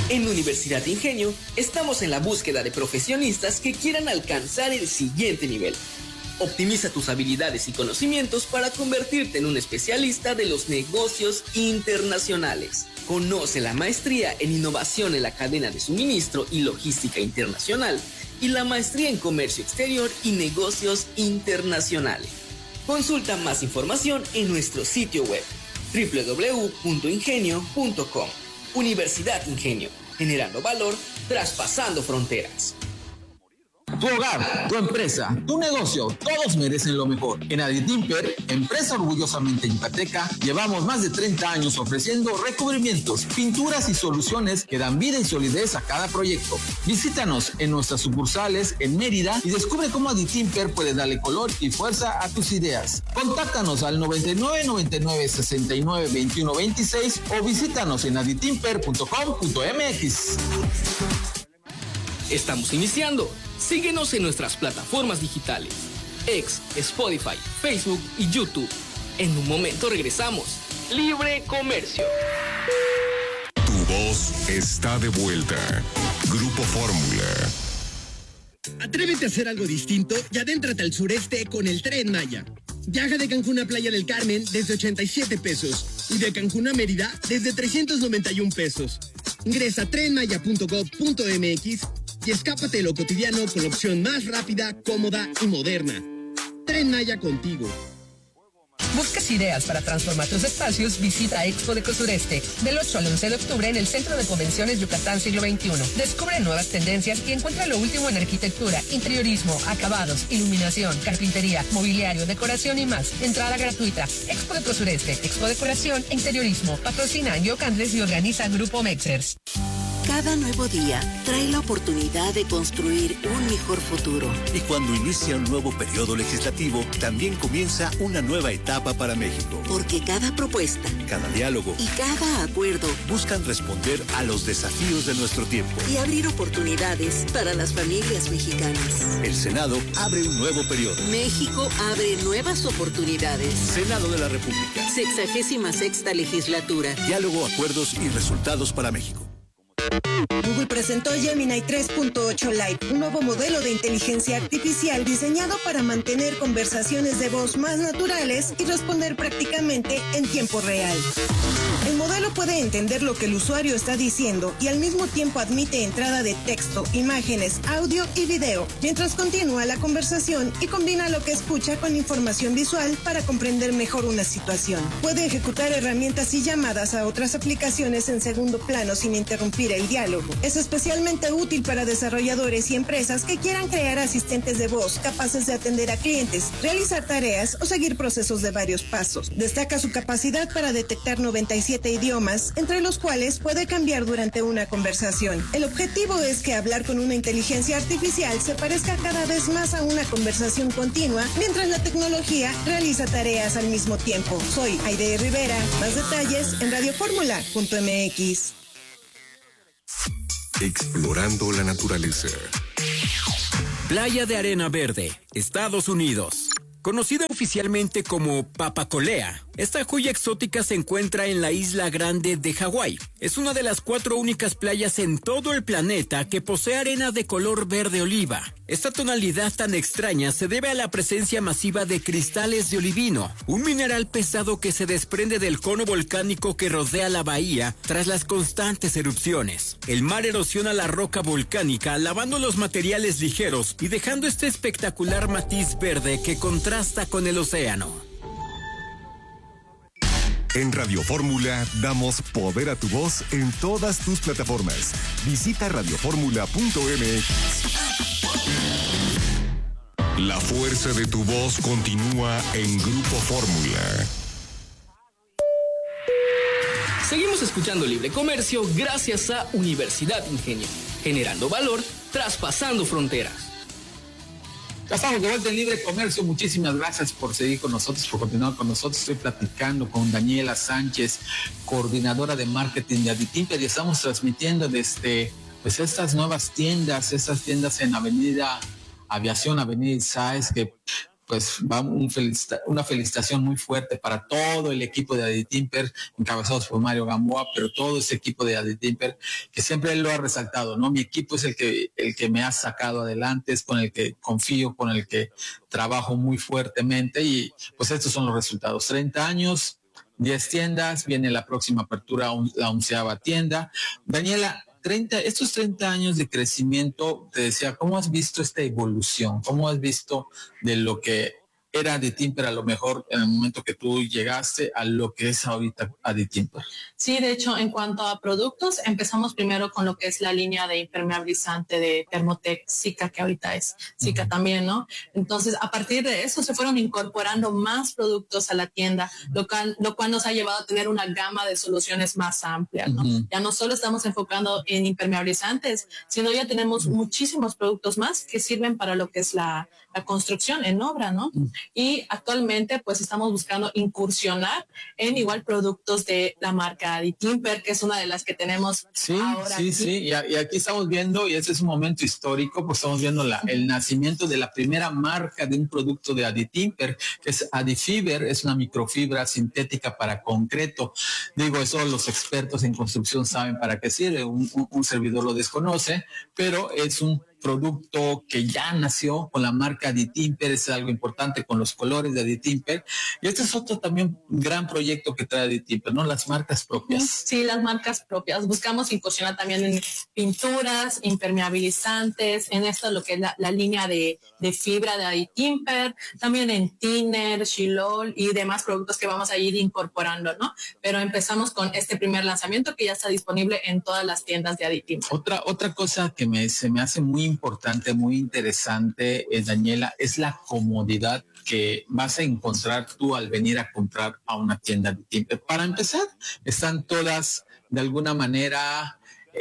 En Universidad Ingenio estamos en la búsqueda de profesionistas que quieran alcanzar el siguiente nivel. Optimiza tus habilidades y conocimientos para convertirte en un especialista de los negocios internacionales. Conoce la maestría en innovación en la cadena de suministro y logística internacional y la maestría en comercio exterior y negocios internacionales. Consulta más información en nuestro sitio web www.ingenio.com. Universidad Ingenio, generando valor, traspasando fronteras. Tu hogar, tu empresa, tu negocio, todos merecen lo mejor. En Aditimper, empresa orgullosamente yucateca, llevamos más de 30 años ofreciendo recubrimientos, pinturas y soluciones que dan vida y solidez a cada proyecto. Visítanos en nuestras sucursales en Mérida y descubre cómo Aditimper puede darle color y fuerza a tus ideas. Contáctanos al 99 99 69 21 26 o visítanos en aditimper.com.mx. Estamos iniciando. Síguenos en nuestras plataformas digitales, X, Spotify, Facebook y YouTube. En un momento regresamos. Libre Comercio. Tu voz está de vuelta. Grupo Fórmula. Atrévete a hacer algo distinto y adéntrate al sureste con el Tren Maya. Viaja de Cancún a Playa del Carmen desde 87 pesos y de Cancún a Mérida desde 391 pesos. Ingresa a trenmaya.gov.mx y escápate de lo cotidiano con la opción más rápida, cómoda y moderna. Tren Maya contigo. ¿Buscas ideas para transformar tus espacios? Visita Expo Deco Sureste del 8 al 11 de octubre en el Centro de Convenciones Yucatán Siglo XXI. Descubre nuevas tendencias y encuentra lo último en arquitectura, interiorismo, acabados, iluminación, carpintería, mobiliario, decoración y más. Entrada gratuita. Expo Deco Sureste, Expo Decoración e Interiorismo. Patrocina Yoc Andrés y organiza Grupo Mexers. Cada nuevo día trae la oportunidad de construir un mejor futuro. Y cuando inicia un nuevo periodo legislativo, también comienza una nueva etapa para México. Porque cada propuesta, cada diálogo y cada acuerdo buscan responder a los desafíos de nuestro tiempo y abrir oportunidades para las familias mexicanas. El Senado abre un nuevo periodo. México abre nuevas oportunidades. Senado de la República. 66ª legislatura. Diálogo, acuerdos y resultados para México. Google presentó Gemini 3.8 Lite, un nuevo modelo de inteligencia artificial diseñado para mantener conversaciones de voz más naturales y responder prácticamente en tiempo real. El modelo puede entender lo que el usuario está diciendo y al mismo tiempo admite entrada de texto, imágenes, audio y video, mientras continúa la conversación y combina lo que escucha con información visual para comprender mejor una situación. Puede ejecutar herramientas y llamadas a otras aplicaciones en segundo plano sin interrumpir el diálogo. Es especialmente útil para desarrolladores y empresas que quieran crear asistentes de voz capaces de atender a clientes, realizar tareas o seguir procesos de varios pasos. Destaca su capacidad para detectar 97 idiomas, entre los cuales puede cambiar durante una conversación. El objetivo es que hablar con una inteligencia artificial se parezca cada vez más a una conversación continua, mientras la tecnología realiza tareas al mismo tiempo. Soy Aide Rivera. Más detalles en radioformula.mx. Explorando la naturaleza. Playa de Arena Verde, Estados Unidos. Conocida oficialmente como Papacolea, esta joya exótica se encuentra en la Isla Grande de Hawái. Es una de las 4 únicas playas en todo el planeta que posee arena de color verde oliva. Esta tonalidad tan extraña se debe a la presencia masiva de cristales de olivino, un mineral pesado que se desprende del cono volcánico que rodea la bahía tras las constantes erupciones. El mar erosiona la roca volcánica, lavando los materiales ligeros y dejando este espectacular matiz verde que contrasta con el océano. En Radio Fórmula damos poder a tu voz en todas tus plataformas. Visita radioformula.mx. La fuerza de tu voz continúa en Grupo Fórmula. Seguimos escuchando Libre Comercio gracias a Universidad Ingenio, generando valor, traspasando fronteras. Ya estamos de vuelta en Libre Comercio. Muchísimas gracias por seguir con nosotros, por continuar con nosotros. Estoy platicando con Daniela Sánchez, coordinadora de marketing de Aditimper, y estamos transmitiendo desde pues estas nuevas tiendas, estas tiendas en Avenida Aviación, Avenida Sáez, que pues va una felicitación muy fuerte para todo el equipo de Aditimper, encabezados por Mario Gamboa, pero todo ese equipo de Aditimper, que siempre él lo ha resaltado, ¿no? Mi equipo es el que me ha sacado adelante, es con el que confío, con el que trabajo muy fuertemente, y pues estos son los resultados. 30 años, 10 tiendas, viene la próxima apertura, la 11ª tienda. Daniela, estos 30 años de crecimiento, te decía, ¿cómo has visto esta evolución? ¿Cómo has visto de lo que era Aditimper a lo mejor en el momento que tú llegaste a lo que es ahorita Aditimper? Sí, de hecho, en cuanto a productos, empezamos primero con lo que es la línea de impermeabilizante de Thermotec Zika, que ahorita es Zika también, ¿no? Entonces, a partir de eso se fueron incorporando más productos a la tienda, lo cual nos ha llevado a tener una gama de soluciones más amplia, ¿no? Ya no solo estamos enfocando en impermeabilizantes, sino ya tenemos muchísimos productos más que sirven para lo que es la construcción en obra, ¿no? Y actualmente pues estamos buscando incursionar en igual productos de la marca Aditimper, que es una de las que tenemos ahora. Sí, y aquí estamos viendo, y ese es un momento histórico, pues estamos viendo el nacimiento de la primera marca de un producto de Aditimper, que es Adifiber, es una microfibra sintética para concreto. Digo, eso los expertos en construcción saben para qué sirve, un servidor lo desconoce, pero es un producto que ya nació con la marca Aditimper, es algo importante con los colores de Aditimper, y este es otro también gran proyecto que trae Aditimper, ¿no? Las marcas propias. Sí, las marcas propias. Buscamos incursionar también en pinturas, impermeabilizantes, en esto lo que es la línea de fibra de Aditimper, también en thinner, Shilol y demás productos que vamos a ir incorporando, ¿no? Pero empezamos con este primer lanzamiento que ya está disponible en todas las tiendas de Aditimper. Otra cosa que se me hace muy importante, muy interesante, Daniela, es la comodidad que vas a encontrar tú al venir a comprar a una tienda de Aditimper. Para empezar, están todas de alguna manera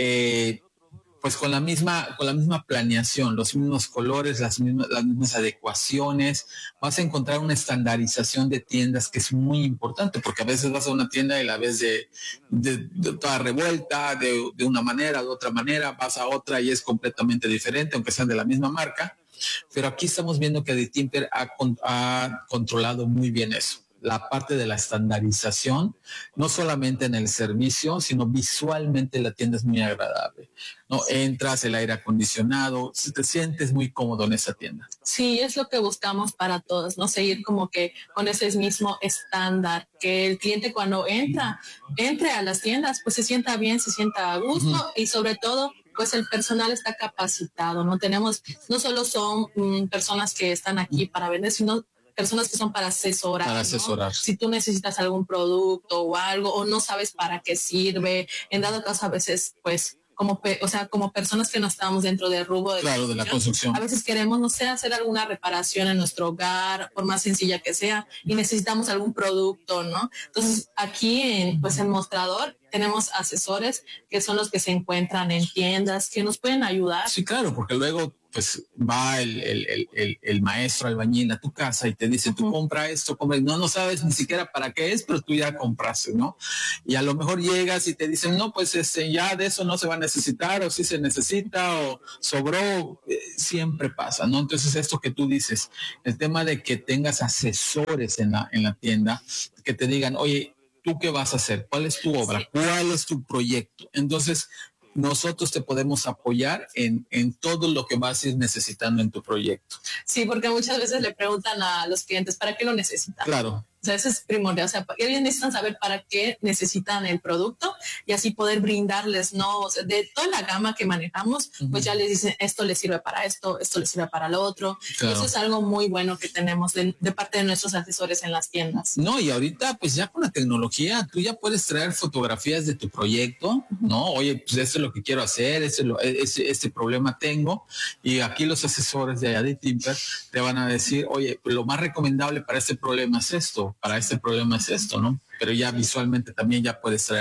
pues con la misma planeación, los mismos colores, las mismas adecuaciones. Vas a encontrar una estandarización de tiendas que es muy importante, porque a veces vas a una tienda y la ves de toda revuelta, de una manera, de otra manera, vas a otra y es completamente diferente, aunque sean de la misma marca. Pero aquí estamos viendo que Aditimper ha controlado muy bien eso. La parte de la estandarización, no solamente en el servicio, sino visualmente la tienda es muy agradable, ¿no? Entras, el aire acondicionado, te sientes muy cómodo en esa tienda. Sí, es lo que buscamos para todos, ¿no? Seguir como que con ese mismo estándar, que el cliente cuando entre a las tiendas, pues se sienta bien, se sienta a gusto y sobre todo pues el personal está capacitado, no solo son personas que están aquí para vender, sino personas que son para asesorar. Para asesorar. ¿No? Si tú necesitas algún producto o algo, o no sabes para qué sirve, en dado caso a veces, pues, como personas que no estamos dentro del rubro de la construcción. A veces queremos, no sé, hacer alguna reparación en nuestro hogar, por más sencilla que sea, y necesitamos algún producto, ¿no? Entonces, aquí en Mostrador tenemos asesores que son los que se encuentran en tiendas, que nos pueden ayudar. Sí, claro, porque luego pues va el maestro albañil a tu casa y te dice, tú compra esto, no sabes ni siquiera para qué es, pero tú ya compraste, ¿no? Y a lo mejor llegas y te dicen, no, pues ya de eso no se va a necesitar, o si se necesita, o sobró, siempre pasa, ¿no? Entonces esto que tú dices, el tema de que tengas asesores en la tienda, que te digan, oye, ¿tú qué vas a hacer? ¿Cuál es tu obra? ¿Cuál es tu proyecto? Entonces, nosotros te podemos apoyar en todo lo que vas a ir necesitando en tu proyecto. Sí, porque muchas veces le preguntan a los clientes, ¿para qué lo necesitan? Claro. O sea, eso es primordial. O sea, ellos necesitan saber para qué necesitan el producto y así poder brindarles, ¿no? O sea, de toda la gama que manejamos, pues ya les dicen, esto les sirve para esto les sirve para lo otro. Claro. Y eso es algo muy bueno que tenemos de parte de nuestros asesores en las tiendas. No, y ahorita, pues ya con la tecnología, tú ya puedes traer fotografías de tu proyecto, ¿no? Oye, pues esto es lo que quiero hacer, este problema tengo, y aquí los asesores de Aditimper te van a decir, oye, lo más recomendable para este problema es esto, para este problema es esto, ¿no? Pero ya visualmente también ya puedes traer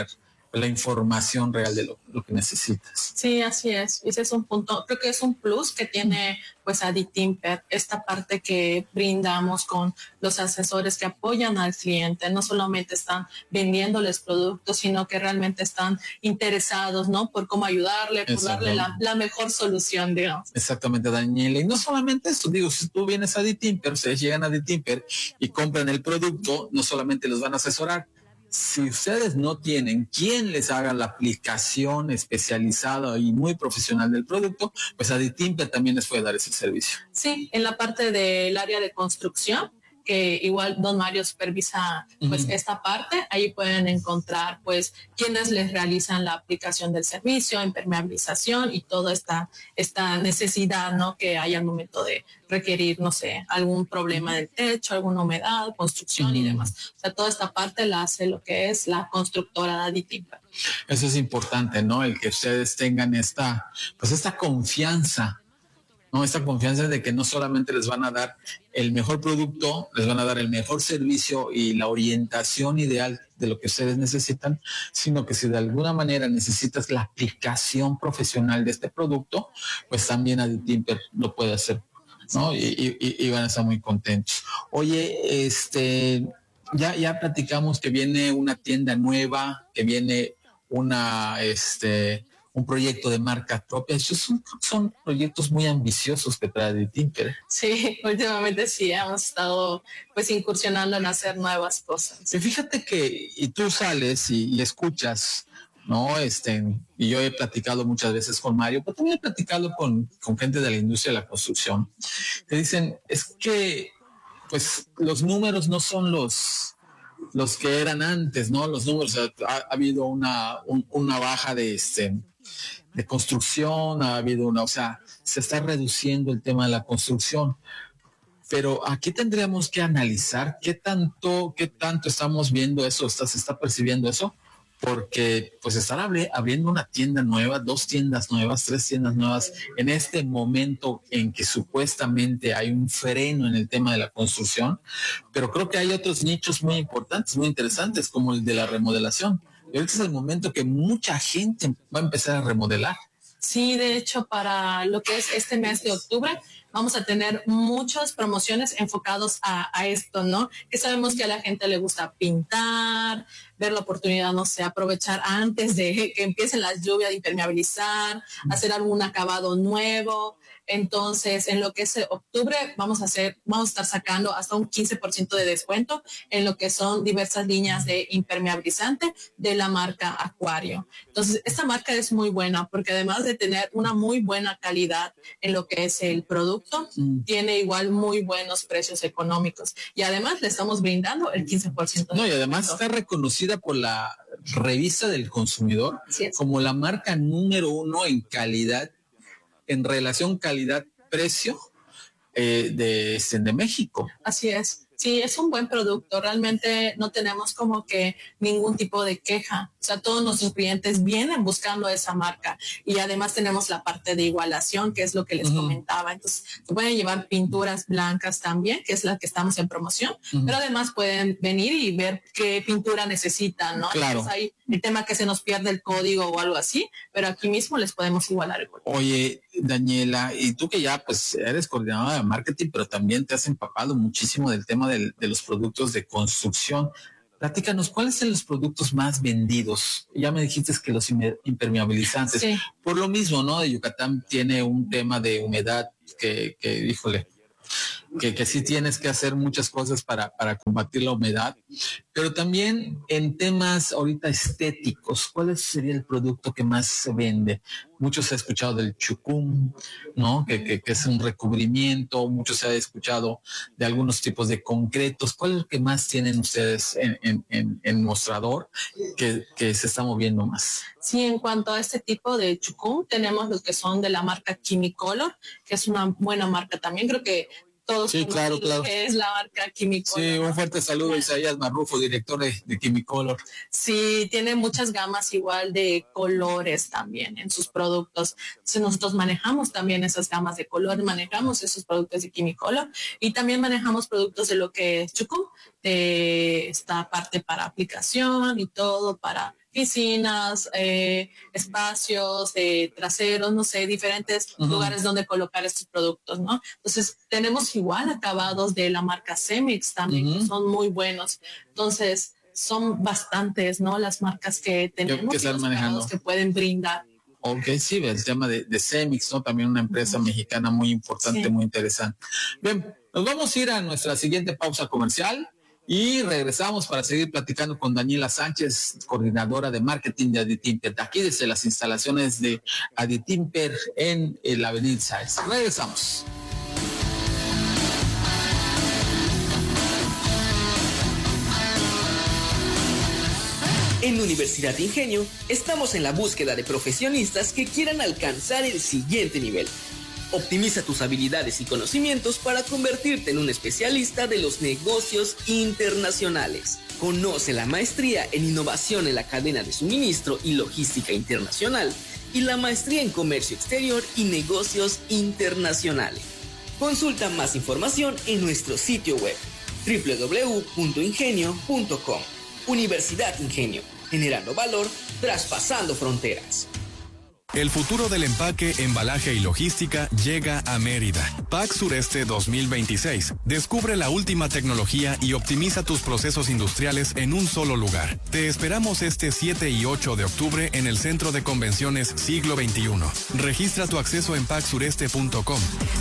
la información real de lo que necesitas. Sí, así es. Ese es un punto, creo que es un plus que tiene pues Aditimper, esta parte que brindamos con los asesores que apoyan al cliente, no solamente están vendiéndoles productos, sino que realmente están interesados, ¿no? Por cómo ayudarle, por darle la mejor solución, digamos. Exactamente, Daniela. Y no solamente eso, digo, si tú vienes a Aditimper, ustedes llegan a Aditimper y compran el producto, no solamente los van a asesorar. Si ustedes no tienen quien les haga la aplicación especializada y muy profesional del producto, pues Aditimper también les puede dar ese servicio. Sí, en la parte del área de construcción, que igual don Mario supervisa pues esta parte, ahí pueden encontrar pues quienes les realizan la aplicación del servicio, impermeabilización y toda esta necesidad, ¿no? Que hay al momento de requerir, no sé, algún problema del techo, alguna humedad, construcción y demás. O sea, toda esta parte la hace lo que es la constructora de Aditimper. Eso es importante, ¿no? El que ustedes tengan esta confianza, ¿no? Esta confianza de que no solamente les van a dar el mejor producto, les van a dar el mejor servicio y la orientación ideal de lo que ustedes necesitan, sino que si de alguna manera necesitas la aplicación profesional de este producto, pues también Aditimper lo puede hacer, ¿no? Y van a estar muy contentos. Oye, ya platicamos que viene una tienda nueva, que viene un proyecto de marca propia. Esos son proyectos muy ambiciosos que trae Aditimper. Sí, últimamente sí, hemos estado pues incursionando en hacer nuevas cosas. Y fíjate que y tú sales y escuchas, ¿no? Y yo he platicado muchas veces con Mario, pero también he platicado con gente de la industria de la construcción, que dicen, es que pues los números no son los que eran antes, ¿no? Los números, ha habido una baja de construcción, ha habido se está reduciendo el tema de la construcción. Pero aquí tendríamos que analizar qué tanto estamos viendo eso, se está percibiendo eso, porque pues estar abriendo una tienda nueva, 2 tiendas nuevas, 3 tiendas nuevas, en este momento en que supuestamente hay un freno en el tema de la construcción, pero creo que hay otros nichos muy importantes, muy interesantes, como el de la remodelación. Y ahorita es el momento que mucha gente va a empezar a remodelar. Sí, de hecho, para lo que es este mes de octubre, vamos a tener muchas promociones enfocados a esto, ¿no? Que sabemos que a la gente le gusta pintar, ver la oportunidad, no sé, aprovechar antes de que empiecen las lluvias de impermeabilizar, hacer algún acabado nuevo. Entonces, en lo que es octubre, vamos a estar sacando hasta un 15% de descuento en lo que son diversas líneas de impermeabilizante de la marca Acuario. Entonces, esta marca es muy buena porque además de tener una muy buena calidad en lo que es el producto, tiene igual muy buenos precios económicos. Y además le estamos brindando el 15%. No, y además está reconocida por la revista del consumidor como la marca número 1 en calidad, en relación calidad-precio de México. Así es. Sí, es un buen producto. Realmente no tenemos como que ningún tipo de queja. O sea, todos nuestros clientes vienen buscando esa marca. Y además tenemos la parte de igualación, que es lo que les comentaba. Entonces, se pueden llevar pinturas blancas también, que es la que estamos en promoción. Pero además pueden venir y ver qué pintura necesitan, ¿no? Claro. Entonces, hay el tema que se nos pierde el código o algo así, pero aquí mismo les podemos igualar el código. Oye, Daniela, y tú que ya pues eres coordinadora de marketing, pero también te has empapado muchísimo del tema de los productos de construcción. Platícanos, ¿cuáles son los productos más vendidos? Ya me dijiste que los impermeabilizantes. Sí. Por lo mismo, ¿no? De Yucatán tiene un tema de humedad que híjole, que sí tienes que hacer muchas cosas para combatir la humedad, pero también en temas ahorita estéticos, ¿cuál sería el producto que más se vende? Muchos se ha escuchado del chucum, ¿no? Que es un recubrimiento, muchos se ha escuchado de algunos tipos de concretos. ¿Cuál es el que más tienen ustedes en mostrador que se está moviendo más? Sí, en cuanto a este tipo de chucum, tenemos los que son de la marca Chimicolor, que es una buena marca también. Creo que todos sí, claro. que es la marca Chimicolor. Sí, un fuerte saludo a Isaías Marrufo, director de Chimicolor. Sí, tiene muchas gamas igual de colores también en sus productos. Entonces nosotros manejamos también esas gamas de color, manejamos esos productos de Chimicolor y también manejamos productos de lo que es chucum, de esta parte para aplicación y todo para piscinas, espacios, traseros, no sé, diferentes lugares donde colocar estos productos, ¿no? Entonces tenemos igual acabados de la marca Cemex también, que son muy buenos. Entonces son bastantes, ¿no? Las marcas que tenemos que están manejando, que pueden brindar. Ok, sí, el tema de Cemex, ¿no? También una empresa mexicana muy importante, muy interesante. Bien, nos vamos a ir a nuestra siguiente pausa comercial y regresamos para seguir platicando con Daniela Sánchez, coordinadora de marketing de Aditimper, aquí desde las instalaciones de Aditimper en la Avenida Sáenz. Regresamos. En Universidad Ingenio estamos en la búsqueda de profesionistas que quieran alcanzar el siguiente nivel. Optimiza tus habilidades y conocimientos para convertirte en un especialista de los negocios internacionales. Conoce la maestría en innovación en la cadena de suministro y logística internacional y la maestría en comercio exterior y negocios internacionales. Consulta más información en nuestro sitio web www.ingenio.com. Universidad Ingenio, generando valor, traspasando fronteras. El futuro del empaque, embalaje y logística llega a Mérida. PAC Sureste 2026. Descubre la última tecnología y optimiza tus procesos industriales en un solo lugar. Te esperamos este 7 y 8 de octubre en el Centro de Convenciones Siglo XXI. Registra tu acceso en pacsureste.com.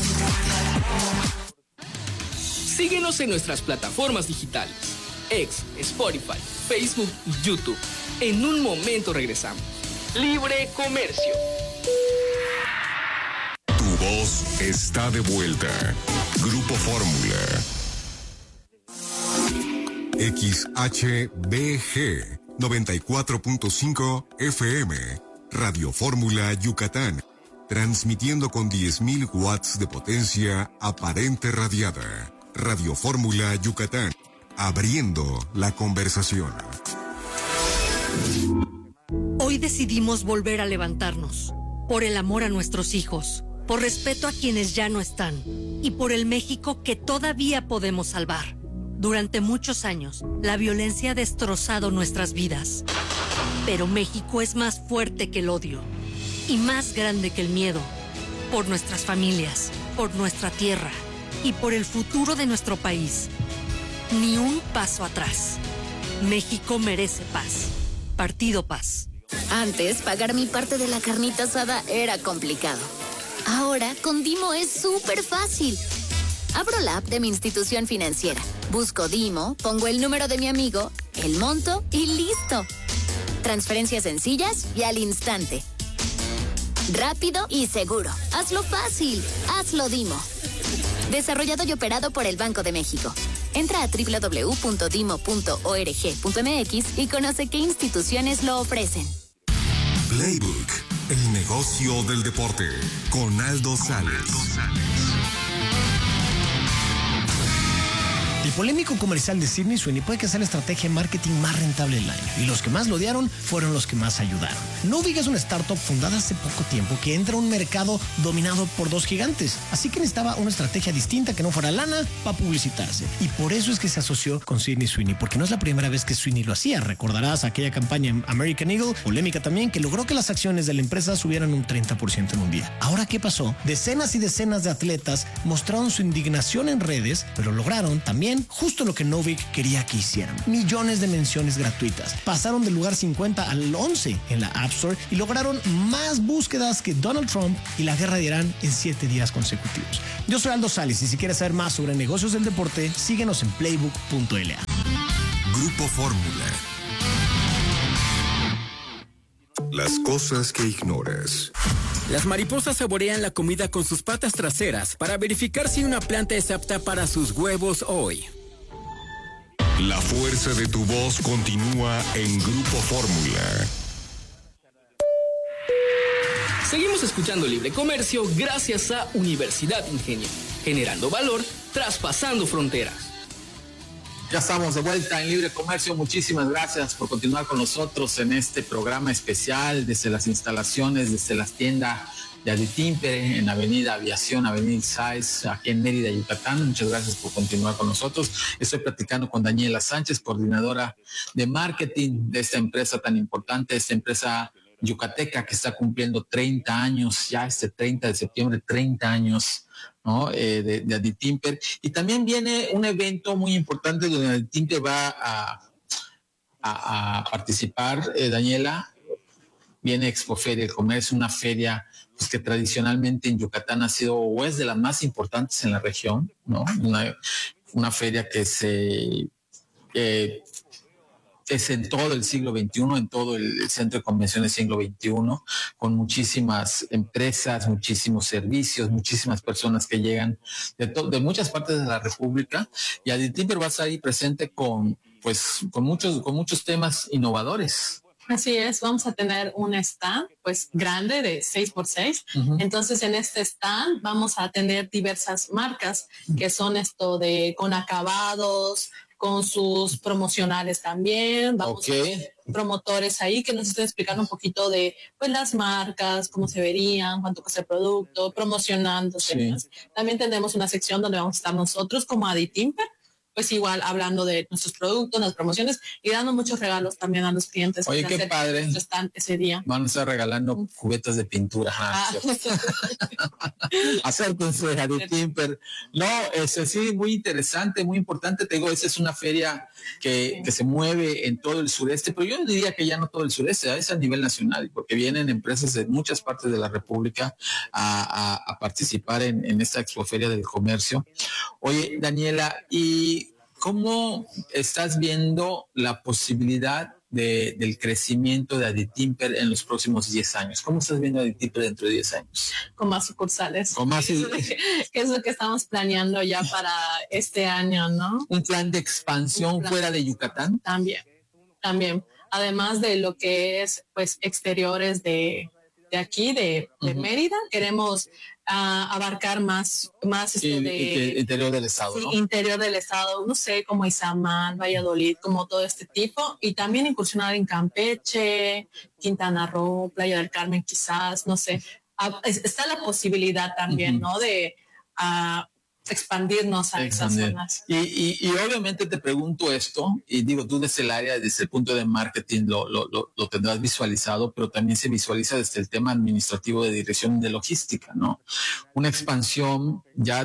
Síguenos en nuestras plataformas digitales. X, Spotify, Facebook y YouTube. En un momento regresamos. Libre Comercio. Tu voz está de vuelta. Grupo Fórmula. XHBG 94.5 FM. Radio Fórmula Yucatán. Transmitiendo con 10.000 watts de potencia aparente radiada. Radio Fórmula Yucatán. Abriendo la conversación. Hoy decidimos volver a levantarnos, por el amor a nuestros hijos, por respeto a quienes ya no están y por el México que todavía podemos salvar. Durante muchos años, la violencia ha destrozado nuestras vidas, pero México es más fuerte que el odio y más grande que el miedo, por nuestras familias, por nuestra tierra y por el futuro de nuestro país. Ni un paso atrás. México merece paz. Partido Paz. Antes, pagar mi parte de la carnita asada era complicado. Ahora, con Dimo es súper fácil. Abro la app de mi institución financiera, busco Dimo, pongo el número de mi amigo, el monto y listo. Transferencias sencillas y al instante. Rápido y seguro. Hazlo fácil. Hazlo Dimo. Desarrollado y operado por el Banco de México. Entra a www.dimo.org.mx y conoce qué instituciones lo ofrecen. Playbook, el negocio del deporte, con Aldo Sales. El polémico comercial de Sydney Sweeney puede que sea la estrategia de marketing más rentable del año, y los que más lo odiaron fueron los que más ayudaron. Novig es una startup fundada hace poco tiempo que entra a un mercado dominado por dos gigantes, así que necesitaba una estrategia distinta que no fuera lana para publicitarse, y por eso es que se asoció con Sydney Sweeney, porque no es la primera vez que Sweeney lo hacía. Recordarás aquella campaña en American Eagle, polémica también, que logró que las acciones de la empresa subieran un 30% en un día. Ahora, ¿qué pasó? Decenas y decenas de atletas mostraron su indignación en redes, pero lograron también justo lo que Novig quería que hicieran. Millones de menciones gratuitas. Pasaron del lugar 50 al 11 en la App Store y lograron más búsquedas que Donald Trump y la guerra de Irán en 7 días consecutivos. Yo soy Aldo Sales y si quieres saber más sobre negocios del deporte, síguenos en playbook.la. Grupo Fórmula. Las cosas que ignoras. Las mariposas saborean la comida con sus patas traseras para verificar si una planta es apta para sus huevos hoy. La fuerza de tu voz continúa en Grupo Fórmula. Seguimos escuchando Libre Comercio gracias a Universidad Ingenio, generando valor, traspasando fronteras. Ya estamos de vuelta en Libre Comercio. Muchísimas gracias por continuar con nosotros en este programa especial desde las instalaciones, desde las tiendas de Aditimper en Avenida Aviación, Avenida Sáez, aquí en Mérida, Yucatán. Muchas gracias por continuar con nosotros. Estoy platicando con Daniela Sánchez, coordinadora de marketing de esta empresa tan importante, esta empresa yucateca que está cumpliendo 30 años, ya este 30 de septiembre, 30 años, ¿no? De Aditimper. Y también viene un evento muy importante donde Aditimper va a participar, Daniela. Viene Expoferia del Comercio, una feria pues, que tradicionalmente en Yucatán ha sido o es de las más importantes en la región, ¿no? Una feria que es en todo el siglo XXI, en todo el centro de convenciones siglo XXI, con muchísimas empresas, muchísimos servicios, muchísimas personas que llegan de muchas partes de la República, y Aditimper va a estar ahí presente con muchos temas innovadores. Así es, vamos a tener un stand pues grande de 6x6. Uh-huh. Entonces en este stand vamos a tener diversas marcas que son con acabados, con sus promocionales también. Vamos a tener promotores ahí que nos estén explicando un poquito de pues las marcas, cómo se verían, cuánto cuesta el producto, promocionándose. Sí. También tendremos una sección donde vamos a estar nosotros como Aditimper, pues igual hablando de nuestros productos, las promociones y dando muchos regalos también a los clientes. Oye, qué padre. Están ese día. Van a estar regalando cubetas de pintura. Acérquense a Aditimper. No, sí, muy interesante, muy importante. Te digo, esa es una feria que se mueve en todo el sureste, pero yo diría que ya no todo el sureste, es a nivel nacional, porque vienen empresas de muchas partes de la República a participar en esta Expoferia del Comercio. Oye, Daniela, ¿y cómo estás viendo la posibilidad del crecimiento de Aditimper en los próximos 10 años? ¿Cómo estás viendo Aditimper dentro de 10 años? Con más sucursales. Con más. Es lo que estamos planeando ya para este año, ¿no? ¿Un plan de expansión fuera de Yucatán? También. Además de lo que es, pues, exteriores de aquí, de Mérida, queremos abarcar más interior del estado, sí, ¿no? Interior del estado, no sé, como Izamal, Valladolid, como todo este tipo, y también incursionar en Campeche, Quintana Roo, Playa del Carmen, quizás, no sé. Está la posibilidad también, ¿no? De expandirnos a esas zonas. Y obviamente te pregunto esto, y digo, tú desde el área, desde el punto de marketing lo tendrás visualizado, pero también se visualiza desde el tema administrativo de dirección de logística, ¿no? Una expansión ya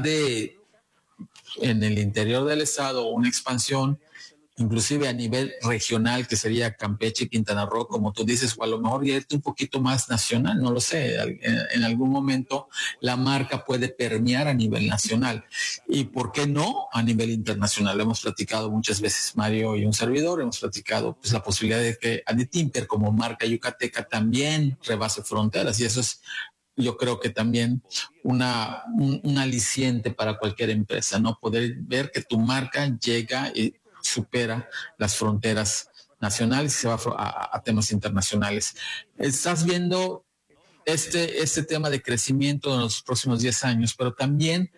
en el interior del estado, una expansión inclusive a nivel regional, que sería Campeche, Quintana Roo, como tú dices, o a lo mejor irte un poquito más nacional, no lo sé, en algún momento la marca puede permear a nivel nacional, y por qué no a nivel internacional. Hemos platicado muchas veces, Mario y un servidor, hemos platicado pues la posibilidad de que Aditimper como marca yucateca también rebase fronteras, y eso es, yo creo que también un aliciente para cualquier empresa, ¿no? Poder ver que tu marca llega y supera las fronteras nacionales y se va a temas internacionales. Estás viendo este tema de crecimiento en los próximos 10 años, pero también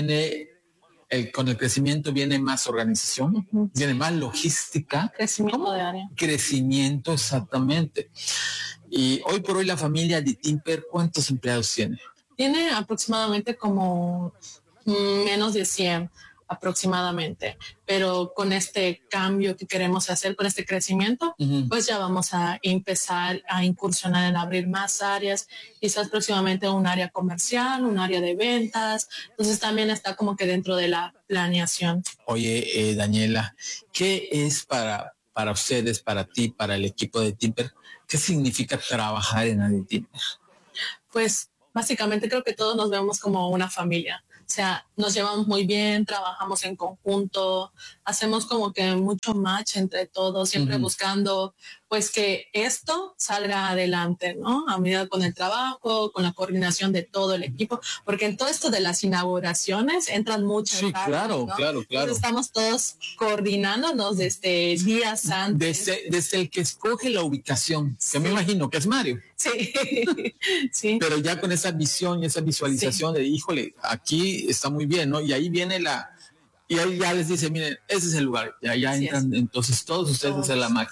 con el crecimiento viene más organización, viene más logística. Crecimiento de área. Crecimiento, exactamente. Y hoy por hoy la familia Aditimper, ¿cuántos empleados tiene? Tiene aproximadamente como menos de 100 aproximadamente, pero con este cambio que queremos hacer, con este crecimiento, pues ya vamos a empezar a incursionar en abrir más áreas, quizás próximamente un área comercial, un área de ventas, entonces también está como que dentro de la planeación. Oye, Daniela, ¿qué es para ustedes, para ti, para el equipo de Aditimper, qué significa trabajar en Aditimper? Pues básicamente creo que todos nos vemos como una familia. O sea, nos llevamos muy bien, trabajamos en conjunto, hacemos como que mucho match entre todos, siempre buscando pues que esto salga adelante, ¿no? A medida con el trabajo, con la coordinación de todo el equipo, porque en todo esto de las inauguraciones entran muchas partes, claro, ¿no? Claro. Entonces estamos todos coordinándonos desde días antes. Desde el que escoge la ubicación, que me imagino que es Mario. Sí, sí. Pero ya con esa visión y esa visualización de, híjole, aquí está muy bien, ¿no? Y ahí viene y ahí ya les dice, miren, ese es el lugar. Ya entran, entonces todos ustedes hacen la magia.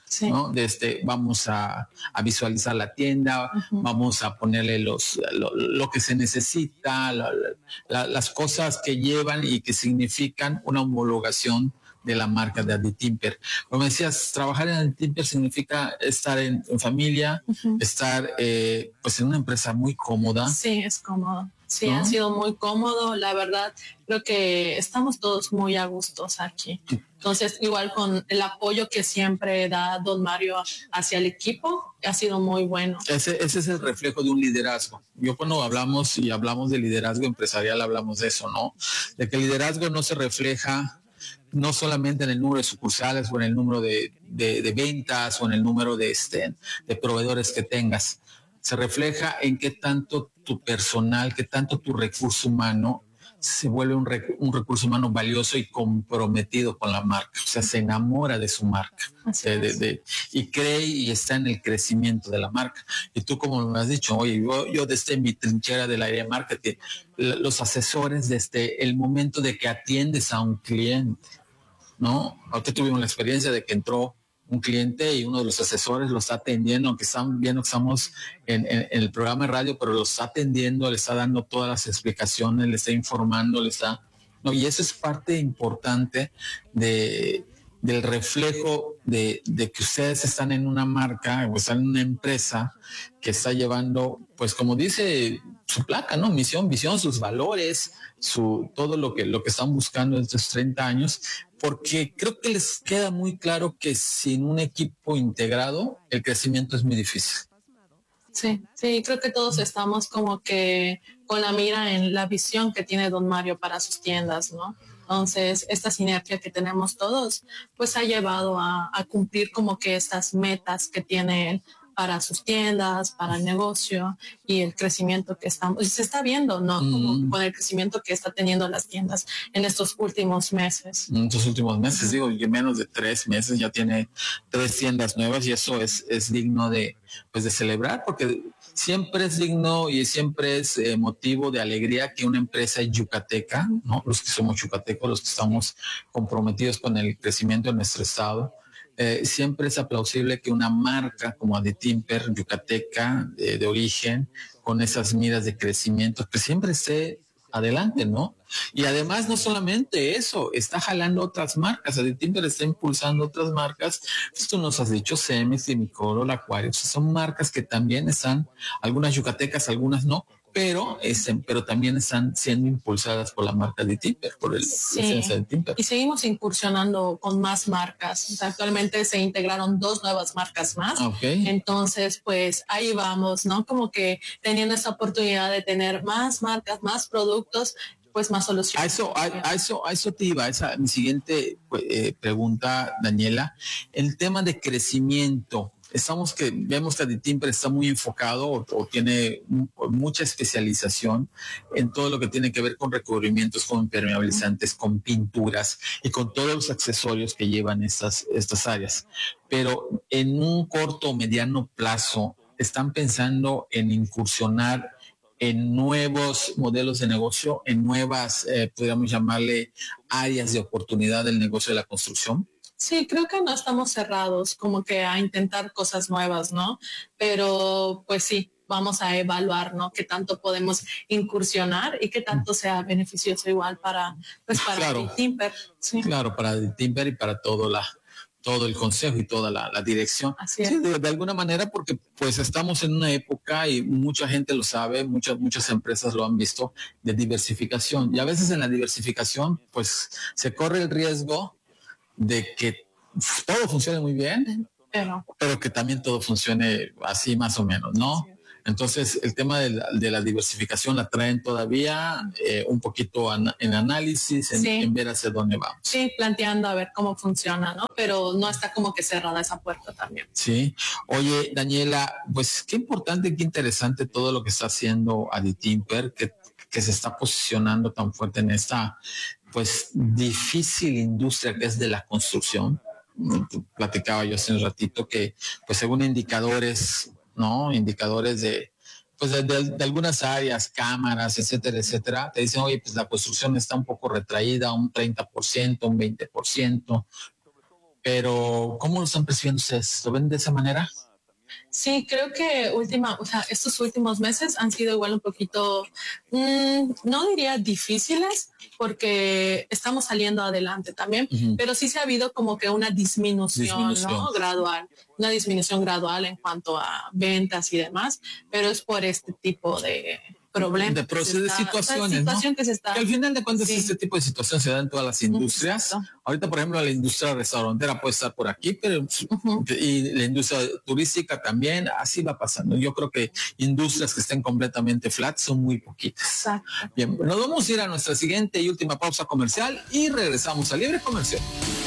¿no? Vamos a visualizar la tienda, vamos a ponerle lo que se necesita, las cosas que llevan y que significan una homologación de la marca de Aditimper. Como decías, trabajar en Aditimper significa estar en familia, estar pues en una empresa muy cómoda. Sí, es cómodo. Sí, ¿no? Ha sido muy cómodo, la verdad. Creo que estamos todos muy a gustos aquí. Entonces, igual con el apoyo que siempre da don Mario hacia el equipo, ha sido muy bueno. Ese es el reflejo de un liderazgo. Yo cuando hablamos de liderazgo empresarial, hablamos de eso, ¿no? De que el liderazgo no se refleja no solamente en el número de sucursales o en el número de ventas o en el número de proveedores que tengas. Se refleja en qué tanto tu personal, qué tanto tu recurso humano se vuelve un recurso humano valioso y comprometido con la marca. O sea, se enamora de su marca y cree y está en el crecimiento de la marca. Y tú, como me has dicho, oye, yo desde mi trinchera del área de marketing, los asesores desde el momento de que atiendes a un cliente, ¿no? Ahorita tuvimos la experiencia de que entró un cliente y uno de los asesores lo está atendiendo, aunque están viendo que estamos en el programa de radio, pero lo está atendiendo, le está dando todas las explicaciones, le está informando, ¿no? Y eso es parte importante del reflejo de que ustedes están en una marca o están en una empresa que está llevando, pues como dice su placa, ¿no? Misión, visión, sus valores, todo lo que están buscando en estos 30 años, porque creo que les queda muy claro que sin un equipo integrado el crecimiento es muy difícil. Sí, creo que todos estamos como que con la mira en la visión que tiene don Mario para sus tiendas, ¿no? Entonces, esta sinergia que tenemos todos, pues ha llevado a cumplir como que estas metas que tiene él para sus tiendas, para el negocio y el crecimiento que estamos, y se está viendo, ¿no? Como con el crecimiento que está teniendo las tiendas en estos últimos meses. En estos últimos meses, digo, que menos de 3 meses ya tiene 3 tiendas nuevas y eso es digno de celebrar, porque siempre es digno y siempre es motivo de alegría que una empresa yucateca, ¿no? Los que somos yucatecos, los que estamos comprometidos con el crecimiento de nuestro estado, siempre es aplausible que una marca como Aditimper, yucateca, de origen, con esas miras de crecimiento, que siempre esté adelante, ¿no? Y además no solamente eso, está jalando otras marcas, Aditimper está impulsando otras marcas. Pues tú nos has dicho Cemex, Dimicoro, La Acuario, son marcas que también están, algunas yucatecas, algunas no, pero también están siendo impulsadas por la marca de Aditimper, por la esencia de Aditimper. Y seguimos incursionando con más marcas. O sea, actualmente se integraron 2 nuevas marcas más. Okay. Entonces, pues ahí vamos, ¿no? Como que teniendo esta oportunidad de tener más marcas, más productos, pues más soluciones. A eso te iba, mi siguiente pregunta, Daniela. El tema de crecimiento. Vemos que Aditimper está muy enfocado o tiene mucha especialización en todo lo que tiene que ver con recubrimientos, con impermeabilizantes, con pinturas y con todos los accesorios que llevan estas áreas. Pero en un corto o mediano plazo, ¿están pensando en incursionar en nuevos modelos de negocio, en nuevas, podríamos llamarle, áreas de oportunidad del negocio de la construcción? Sí, creo que no estamos cerrados como que a intentar cosas nuevas, ¿no? Pero pues sí, vamos a evaluar, ¿no? Qué tanto podemos incursionar y qué tanto sea beneficioso igual para Aditimper. Sí. Claro, para Aditimper y para todo el consejo y toda la dirección. Así es. Sí, de alguna manera, porque pues estamos en una época y mucha gente lo sabe, muchas empresas lo han visto, de diversificación. Y a veces en la diversificación pues se corre el riesgo de que todo funcione muy bien, pero que también todo funcione así más o menos, ¿no? Entonces, el tema de la diversificación la traen todavía un poquito en análisis, en ver hacia dónde vamos. Sí, planteando a ver cómo funciona, ¿no? Pero no está como que cerrada esa puerta también. Sí. Oye, Daniela, pues qué importante, qué interesante todo lo que está haciendo Aditimper, que se está posicionando tan fuerte en esta pues difícil industria que es de la construcción. Platicaba yo hace un ratito que pues según indicadores, ¿no? Indicadores de algunas áreas, cámaras, etcétera, te dicen, oye, pues la construcción está un poco retraída, un 30%, un 20%, pero ¿cómo lo están percibiendo ustedes? ¿Lo ven de esa manera? Sí, creo que estos últimos meses han sido igual un poquito, no diría difíciles, porque estamos saliendo adelante también, pero sí se ha habido como que una disminución. ¿No? Gradual, una disminución gradual en cuanto a ventas y demás, pero es por este tipo de problemas. De procesos, de situaciones, ¿no? Que al final de cuentas este tipo de situaciones se dan en todas las industrias. Ahorita, por ejemplo, la industria restaurantera puede estar por aquí, pero y la industria turística también, así va pasando. Yo creo que industrias que estén completamente flat son muy poquitas. Exacto. Bien, nos vamos a ir a nuestra siguiente y última pausa comercial y regresamos a Libre Comercio.